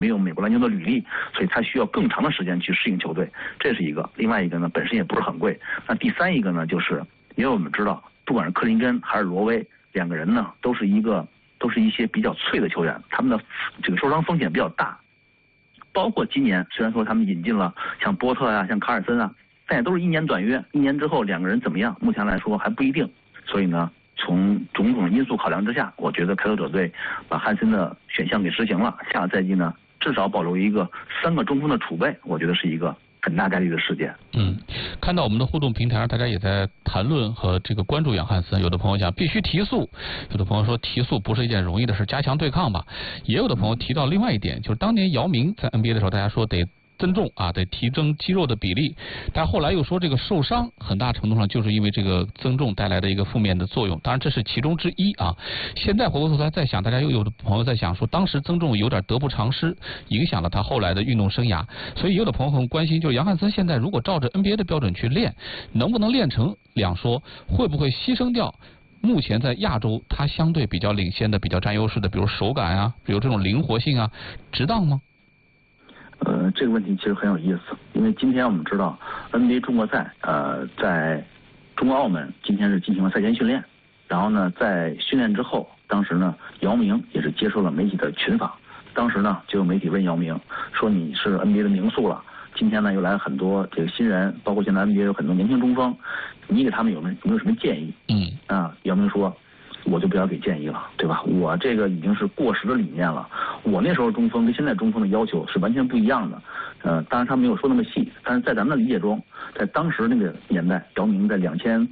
没有美国篮球的履历，所以他需要更长的时间去适应球队，这是一个。另外一个呢，本身也不是很贵。那第三一个呢，就是因为我们知道，不管是克林根还是罗威两个人呢，都是一些比较脆的球员，他们的这个受伤风险比较大。包括今年虽然说他们引进了像波特啊、像卡尔森啊，但也都是1年短约，1年之后两个人怎么样，目前来说还不一定。所以呢，从种种因素考量之下，我觉得开拓者队把汉森的选项给实行了。下个赛季呢，至少保留一个3个中锋的储备，我觉得是一个很大概率的事件。 看到我们的互动平台上，大家也在谈论和这个关注杨汉森。有的朋友讲必须提速，有的朋友说提速不是一件容易的事，加强对抗吧。也有的朋友提到另外一点，就是当年姚明在 NBA 的时候，大家说得增重啊，得提升肌肉的比例，但后来又说这个受伤很大程度上就是因为这个增重带来的一个负面的作用，当然这是其中之一啊。现在回过头来再想，大家又有的朋友在想说，当时增重有点得不偿失，影响了他后来的运动生涯，所以有的朋友很关心，就是杨汉森现在如果照着 NBA 的标准去练，能不能练成两说，会不会牺牲掉目前在亚洲他相对比较领先的、比较占优势的，比如手感啊，比如这种灵活性啊，值当吗？ 这个问题其实很有意思，因为今天我们知道 NBA 中国赛，在中国澳门今天是进行了赛前训练，然后呢，在训练之后，当时呢，姚明也是接受了媒体的群访，当时呢，就有媒体问姚明说：“你是 NBA 的名宿了，今天呢又来了很多这个新人，包括现在 NBA 有很多年轻中锋，你给他们有没有什么建议？”姚明说：“我就不要给建议了，对吧？我这个已经是过时的理念了。我那时候中锋跟现在中锋的要求是完全不一样的。当然他没有说那么细，但是在咱们的理解中，在当时那个年代，姚明在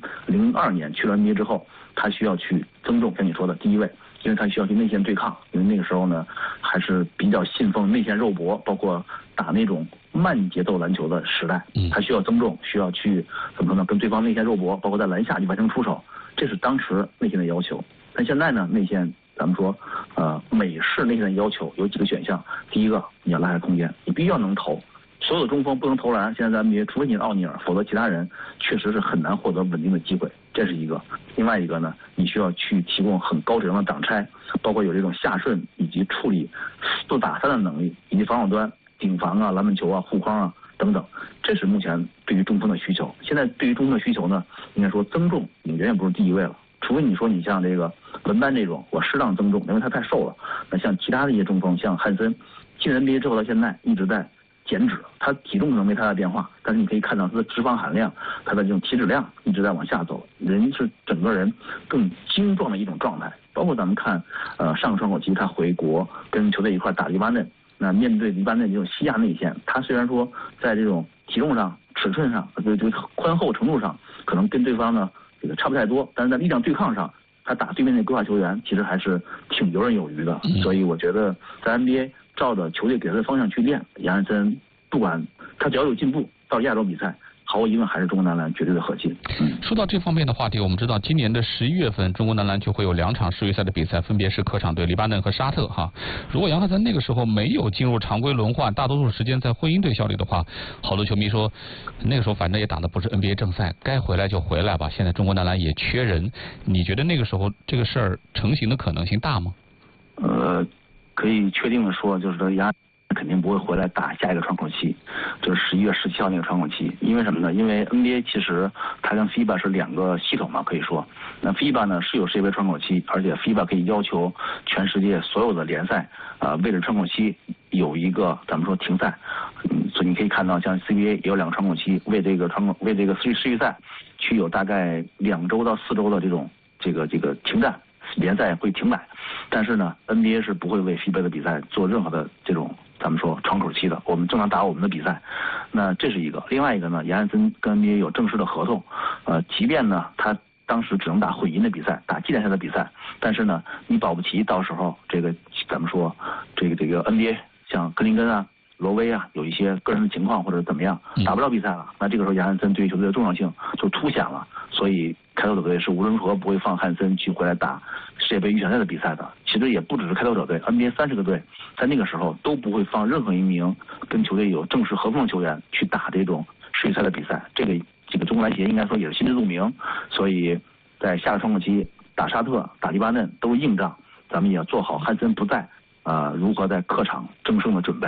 2002年去了 NBA 之后，他需要去增重，跟你说的第一位，因为他需要去内线对抗，因为那个时候呢还是比较信奉内线肉搏，包括打那种慢节奏篮球的时代，他需要增重，需要去怎么说呢，跟对方内线肉搏，包括在篮下去完成出手。”这是当时内线的要求，但现在呢，内线咱们说，美式内线的要求有几个选项。第一个，你要拉开空间，你必须要能投，所有的中锋不能投篮。现在在 NBA， 除非你是奥尼尔，否则其他人确实是很难获得稳定的机会，这是一个。另外一个呢，你需要去提供很高质量的挡拆，包括有这种下顺以及处理4打3的能力，以及防守端顶防啊、篮板球啊、护框啊等等，这是目前对于中锋的需求。现在对于中锋的需求呢，应该说增重你远远不是第一位了，除非你说你像这个文班这种，我适当增重，因为他太瘦了。那像其他的一些中锋，像汉森进 NBA 之后到现在一直在减脂，他体重可能没太大变化，但是你可以看到他的脂肪含量，他的这种体脂量一直在往下走，人是整个人更精壮的一种状态。包括咱们看，上个窗口期他回国跟球队一块打黎巴嫩。那面对黎巴嫩这种西亚内线，他虽然说在这种体重上、尺寸上、对宽厚程度上，可能跟对方呢这个差不太多，但是在力量对抗上，他打对面那规划球员其实还是挺游刃有余的。所以我觉得在 NBA 照着球队给他的方向去练，杨汉森不管他只要有进步，到亚洲比赛，毫无疑问还是中国男篮绝对的核心。 说到这方面的话题，我们知道今年的11月份，中国男篮就会有2场世预赛的比赛，分别是客场对黎巴嫩和沙特哈。如果杨汉森那个时候没有进入常规轮换，大多数时间在婚姻队效力的话，好多球迷说那个时候反正也打的不是 NBA 正赛，该回来就回来吧。现在中国男篮也缺人，你觉得那个时候这个事儿成型的可能性大吗？ 可以确定的说，就是说杨肯定不会回来打下一个窗口期，就是11月17号那个窗口期。因为什么呢？因为 NBA 其实它跟 FIBA 是2个系统嘛，可以说，那 FIBA 呢是有世界杯窗口期，而且 FIBA 可以要求全世界所有的联赛为了窗口期有一个咱们说停赛。所以你可以看到，像 CBA 也有2个窗口期，为这个世预赛去有大概2周到4周的这种这个停战。联赛会停摆，但是呢 ，NBA 是不会为 FIBA 的比赛做任何的这种咱们说窗口期的，我们正常打我们的比赛。那这是一个，另外一个呢，杨汉森跟 NBA 有正式的合同，即便呢他当时只能打混银的比赛，打季联赛的比赛，但是呢，你保不齐到时候这个咱们说这个 NBA 像格林根啊、罗威啊，有一些个人的情况或者怎么样打不了比赛了，那这个时候杨汉森对于球队的重要性就凸显了，所以开拓者队是无论如何不会放汉森去回来打世界杯预选赛的比赛的。其实也不只是开拓者队 ，NBA 30个队在那个时候都不会放任何一名跟球队有正式合同的球员去打这种世预赛的比赛。这个中国篮协应该说也是心知肚明，所以在下个窗口期打沙特、打黎巴嫩都是硬仗，咱们也要做好汉森不在如何在客场争胜的准备。